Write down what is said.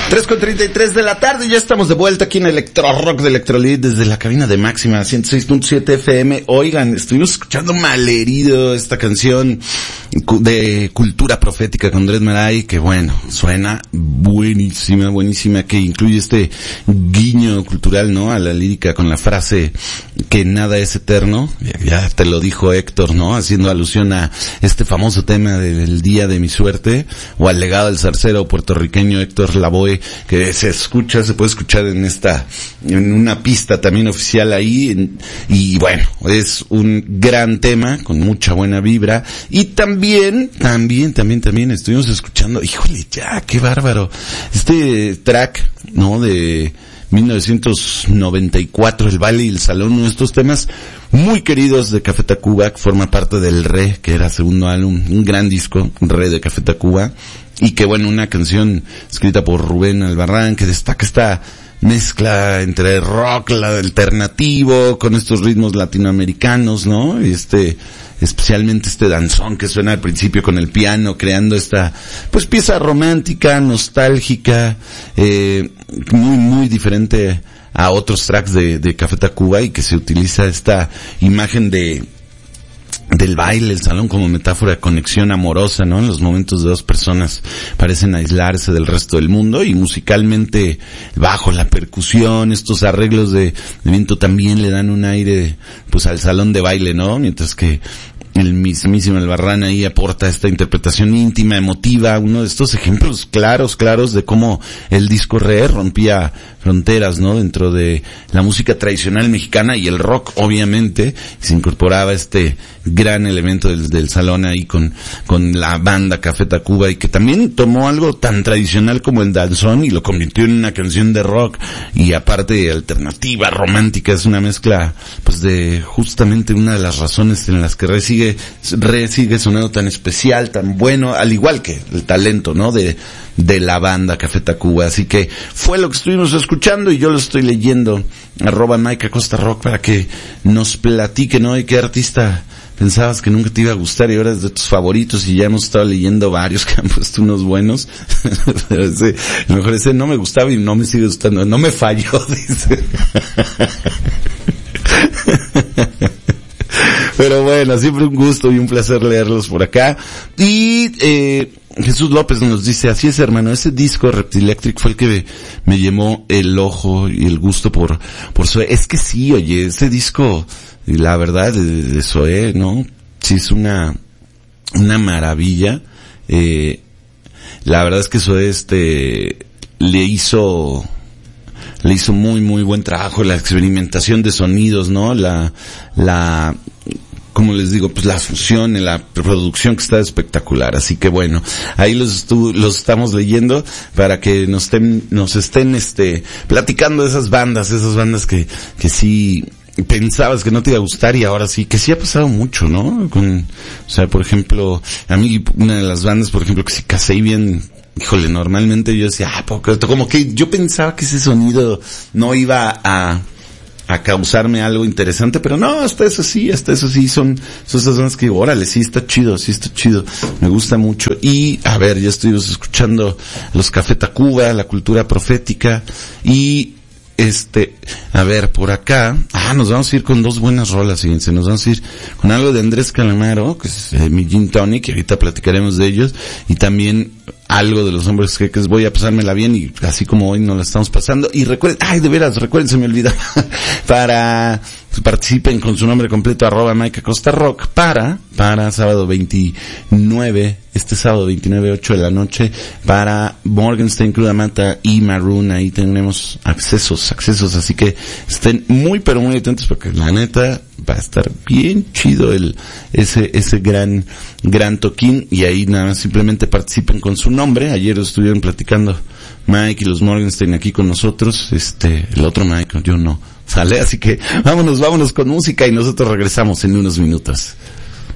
3:33 de la tarde, ya estamos de vuelta aquí en Electro Rock de Electrolit desde la cabina de Máxima 106.7 FM. Oigan, estuvimos escuchando Malherido, esta canción de cultura profética con Dred Maray, que bueno, suena buenísima, buenísima, que incluye este guiño cultural, ¿no? A la lírica con la frase que nada es eterno. Ya te lo dijo Héctor, ¿no? Haciendo alusión a este famoso tema del día de mi suerte, o al legado del zarcero puertorriqueño Héctor Lavoe, que se puede escuchar en una pista también oficial ahí, y bueno, es un gran tema, con mucha buena vibra, y también estuvimos escuchando, híjole, ya, qué bárbaro, este track, ¿no? De 1994, El Baile y el Salón, uno de estos temas muy queridos de Café Tacuba, que forma parte del Re, que era segundo álbum, un gran disco, Re de Café Tacuba, y que bueno, una canción escrita por Rubén Albarrán, que destaca esta mezcla entre rock, alternativo, con estos ritmos latinoamericanos, ¿no? Y especialmente este danzón que suena al principio con el piano, creando esta, pues, pieza romántica, nostálgica, muy, muy diferente a otros tracks de Café Tacuba, y que se utiliza esta imagen del baile, el salón, como metáfora de conexión amorosa, ¿no? En los momentos de dos personas parecen aislarse del resto del mundo, y musicalmente bajo la percusión, estos arreglos de viento también le dan un aire, pues, al salón de baile, ¿no? Mientras que el mismísimo Albarrán ahí aporta esta interpretación íntima, emotiva, uno de estos ejemplos claros de cómo el disco Re rompía fronteras, ¿no? Dentro de la música tradicional mexicana y el rock, obviamente, se incorporaba este gran elemento del salón ahí con la banda Café Tacuba, y que también tomó algo tan tradicional como el danzón y lo convirtió en una canción de rock, y aparte alternativa, romántica. Es una mezcla, pues, de justamente una de las razones en las que Re sigue sonando tan especial, tan bueno, al igual que el talento, ¿no? De la banda Café Tacuba. Así que fue lo que estuvimos escuchando, y yo lo estoy leyendo, @Mike Acosta Rock, para que nos platique, ¿no? Y qué artista pensabas que nunca te iba a gustar y ahora es de tus favoritos, y ya hemos estado leyendo varios que han puesto unos buenos. Pero a lo mejor ese no me gustaba y no me sigue gustando, no me falló, dice. Pero bueno, siempre un gusto y un placer leerlos por acá. Y Jesús López nos dice, así es, hermano, ese disco Reptilectric fue el que me llamó el ojo y el gusto por Zoé. Es que sí, oye, ese disco, la verdad, de Zoé, ¿no? Sí, es una maravilla. La verdad es que Zoé le hizo muy, muy buen trabajo, la experimentación de sonidos, ¿no? Como les digo, pues la fusión, la producción, que está espectacular. Así que bueno, ahí los estamos leyendo para que nos estén platicando de esas bandas que sí pensabas que no te iba a gustar, y ahora sí, que sí ha pasado mucho, ¿no? O sea, por ejemplo, a mí una de las bandas, por ejemplo, que sí casé bien, híjole, normalmente yo decía, como que yo pensaba que ese sonido no iba a causarme algo interesante, pero no, hasta eso sí, son esas bandas que digo, órale, sí está chido, me gusta mucho. Y, a ver, ya estuvimos escuchando los Café Tacuba, la cultura profética, y a ver, por acá, nos vamos a ir con dos buenas rolas, fíjense, nos vamos a ir con algo de Andrés Calamaro, que es mi Gin Tonic, que ahorita platicaremos de ellos, y también algo de los Hombres Jeques. Voy a pasármela bien, y así como hoy nos la estamos pasando. Y recuerden, se me olvidaba, para que participen con su nombre completo, @Mike Acosta Rock, para sábado 29, sábado 29, 8 de la noche, para Morgenstern, Cruda Mata y Maroon. Ahí tenemos accesos, así que estén muy, pero muy atentos, porque la neta va a estar bien chido ese gran toquín. Y ahí nada más simplemente participen con su nombre. Ayer estuvieron platicando Mike y los Morgenstern aquí con nosotros, el otro Mike, yo no, sale, así que vámonos con música, y nosotros regresamos en unos minutos.